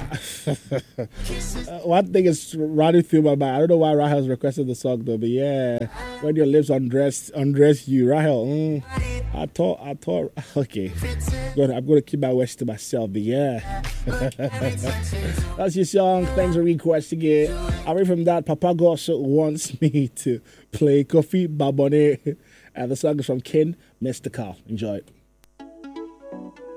One thing is running through my mind. I don't know why Rahel's requested the song though, but yeah, when your lips undress you, Rahel. I thought. Okay, I'm gonna keep my words to myself, but yeah, that's your song. Thanks for requesting it. Away from that, Papa Gosso wants me to play Kofi Babone, and the song is from Ken Mystical. Enjoy it.